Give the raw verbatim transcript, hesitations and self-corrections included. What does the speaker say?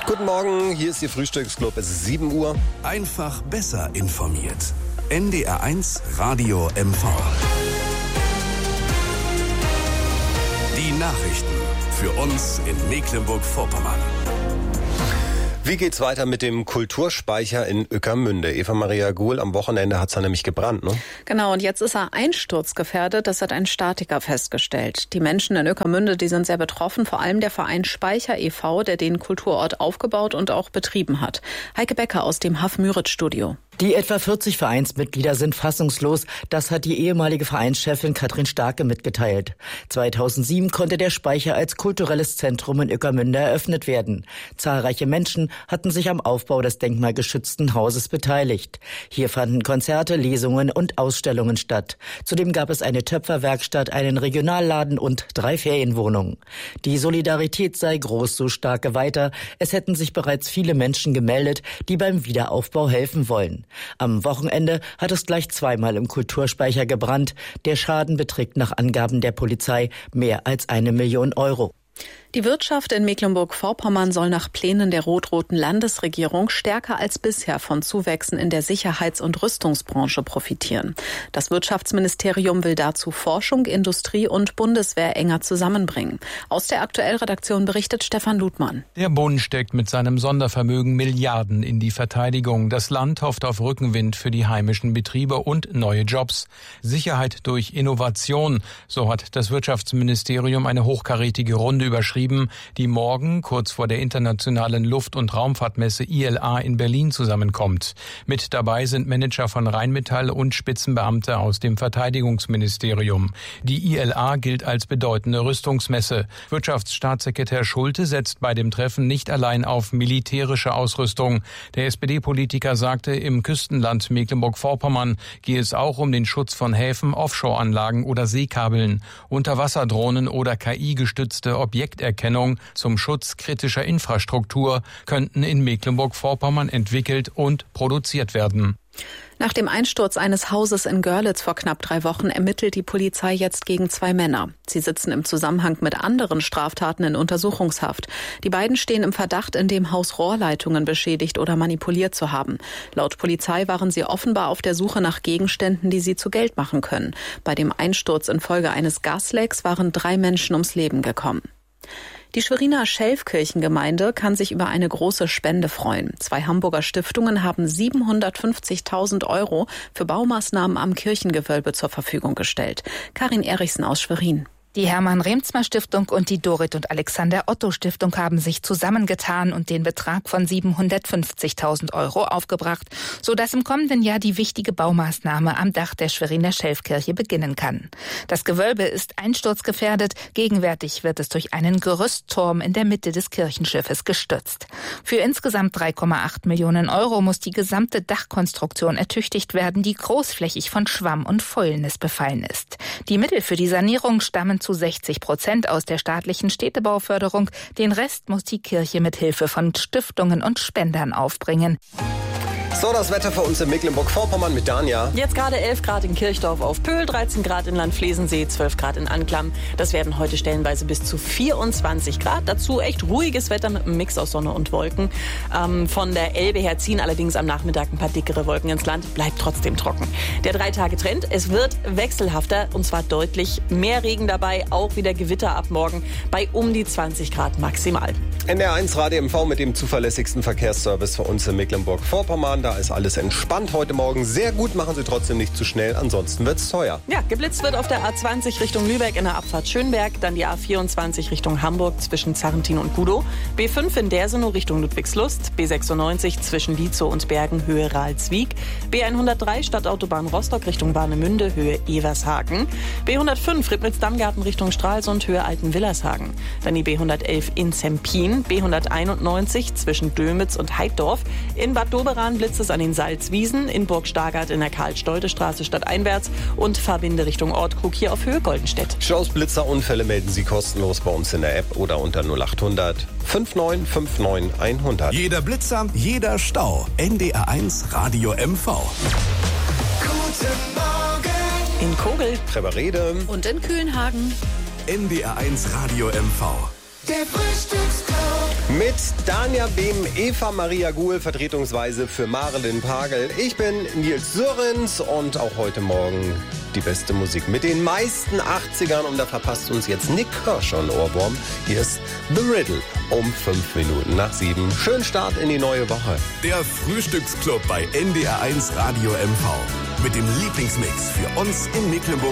Guten Morgen, hier ist Ihr Frühstücksclub. Es ist sieben Uhr. Einfach besser informiert. N D R eins Radio M V. Die Nachrichten für uns in Mecklenburg-Vorpommern. Wie geht's weiter mit dem Kulturspeicher in Ueckermünde? Eva-Maria Guhl, am Wochenende hat's da nämlich gebrannt, ne? Genau, und jetzt ist er einsturzgefährdet, das hat ein Statiker festgestellt. Die Menschen in Ueckermünde, die sind sehr betroffen, vor allem der Verein Speicher e V, der den Kulturort aufgebaut und auch betrieben hat. Heike Becker aus dem Haff-Müritz-Studio. Die etwa vierzig Vereinsmitglieder sind fassungslos. Das hat die ehemalige Vereinschefin Katrin Starke mitgeteilt. zweitausendsieben konnte der Speicher als kulturelles Zentrum in Ueckermünde eröffnet werden. Zahlreiche Menschen hatten sich am Aufbau des denkmalgeschützten Hauses beteiligt. Hier fanden Konzerte, Lesungen und Ausstellungen statt. Zudem gab es eine Töpferwerkstatt, einen Regionalladen und drei Ferienwohnungen. Die Solidarität sei groß, so Starke weiter. Es hätten sich bereits viele Menschen gemeldet, die beim Wiederaufbau helfen wollen. Am Wochenende hat es gleich zweimal im Kulturspeicher gebrannt. Der Schaden beträgt nach Angaben der Polizei mehr als eine Million Euro. Die Wirtschaft in Mecklenburg-Vorpommern soll nach Plänen der rot-roten Landesregierung stärker als bisher von Zuwächsen in der Sicherheits- und Rüstungsbranche profitieren. Das Wirtschaftsministerium will dazu Forschung, Industrie und Bundeswehr enger zusammenbringen. Aus der Aktuell-Redaktion berichtet Stefan Ludmann. Der Bund steckt mit seinem Sondervermögen Milliarden in die Verteidigung. Das Land hofft auf Rückenwind für die heimischen Betriebe und neue Jobs. Sicherheit durch Innovation, so hat das Wirtschaftsministerium eine hochkarätige Runde überschrieben, die morgen kurz vor der internationalen Luft- und Raumfahrtmesse I L A in Berlin zusammenkommt. Mit dabei sind Manager von Rheinmetall und Spitzenbeamte aus dem Verteidigungsministerium. Die I L A gilt als bedeutende Rüstungsmesse. Wirtschaftsstaatssekretär Schulte setzt bei dem Treffen nicht allein auf militärische Ausrüstung. Der S P D-Politiker sagte, im Küstenland Mecklenburg-Vorpommern gehe es auch um den Schutz von Häfen, Offshore-Anlagen oder Seekabeln. Unterwasserdrohnen oder K I-gestützte Objekterkennung zum Schutz kritischer Infrastruktur könnten in Mecklenburg-Vorpommern entwickelt und produziert werden. Nach dem Einsturz eines Hauses in Görlitz vor knapp drei Wochen ermittelt die Polizei jetzt gegen zwei Männer. Sie sitzen im Zusammenhang mit anderen Straftaten in Untersuchungshaft. Die beiden stehen im Verdacht, in dem Haus Rohrleitungen beschädigt oder manipuliert zu haben. Laut Polizei waren sie offenbar auf der Suche nach Gegenständen, die sie zu Geld machen können. Bei dem Einsturz infolge eines Gaslecks waren drei Menschen ums Leben gekommen. Die Schweriner Schelfkirchengemeinde kann sich über eine große Spende freuen. Zwei Hamburger Stiftungen haben siebenhundertfünfzigtausend Euro für Baumaßnahmen am Kirchengewölbe zur Verfügung gestellt. Karin Erichsen aus Schwerin. Die Hermann-Remzmer-Stiftung und die Dorit und Alexander Otto-Stiftung haben sich zusammengetan und den Betrag von siebenhundertfünfzigtausend Euro aufgebracht, sodass im kommenden Jahr die wichtige Baumaßnahme am Dach der Schweriner Schelfkirche beginnen kann. Das Gewölbe ist einsturzgefährdet. Gegenwärtig wird es durch einen Gerüstturm in der Mitte des Kirchenschiffes gestützt. Für insgesamt drei Komma acht Millionen Euro muss die gesamte Dachkonstruktion ertüchtigt werden, die großflächig von Schwamm und Fäulnis befallen ist. Die Mittel für die Sanierung stammen zu sechzig Prozent aus der staatlichen Städtebauförderung. Den Rest muss die Kirche mit Hilfe von Stiftungen und Spendern aufbringen. So, das Wetter für uns in Mecklenburg-Vorpommern mit Dania. Jetzt gerade elf Grad in Kirchdorf auf Pöhl, dreizehn Grad in Landflesensee, zwölf Grad in Anklam. Das werden heute stellenweise bis zu vierundzwanzig Grad. Dazu echt ruhiges Wetter mit einem Mix aus Sonne und Wolken. Ähm, von der Elbe her ziehen allerdings am Nachmittag ein paar dickere Wolken ins Land. Bleibt trotzdem trocken. Der Drei-Tage-Trend, es wird wechselhafter und zwar deutlich mehr Regen dabei. Auch wieder Gewitter ab morgen bei um die zwanzig Grad maximal. N D R eins Radio M V mit dem zuverlässigsten Verkehrsservice für uns in Mecklenburg-Vorpommern. Da ist alles entspannt heute Morgen. Sehr gut, machen Sie trotzdem nicht zu schnell, ansonsten wird's teuer. Ja, geblitzt wird auf der A zwanzig Richtung Lübeck in der Abfahrt Schönberg, dann die A vierundzwanzig Richtung Hamburg zwischen Zarrentin und Gudow, B fünf in Dersenow Richtung Ludwigslust, B sechsundneunzig zwischen Lietzow und Bergen Höhe Ralswiek, B hundertdrei Stadtautobahn Rostock Richtung Warnemünde Höhe Evershagen, B hundertfünf Ribnitz-Dammgarten Richtung Stralsund Höhe Altenwillershagen, dann die B hundertelf in Zempin, B hunderteinundneunzig zwischen Dömitz und Heiddorf, in Bad Doberan blitzt es an den Salzwiesen, in Burg Stargard in der Karl-Stolde-Straße stadteinwärts und Verbinde Richtung Ortkrug hier auf Höhe Goldenstedt. Staus, Blitzer, Unfälle melden Sie kostenlos bei uns in der App oder unter null achthundert neunundfünfzig neunundfünfzig hundert. Jeder Blitzer, jeder Stau. N D R eins Radio M V. Guten Morgen. In Kogel, Treberede und in Kühlenhagen. N D R eins Radio M V. Der Frühstücksclub. Mit Danja Behm, Eva Maria Guhl, vertretungsweise für Marilyn Pagel. Ich bin Nils Sörens und auch heute Morgen die beste Musik mit den meisten achtzigern. Und da verpasst uns jetzt Nick Kershaw ein Ohrwurm. Hier ist The Riddle um fünf Minuten nach sieben. Schönen Start in die neue Woche. Der Frühstücksclub bei N D R eins Radio M V. Mit dem Lieblingsmix für uns in Mecklenburg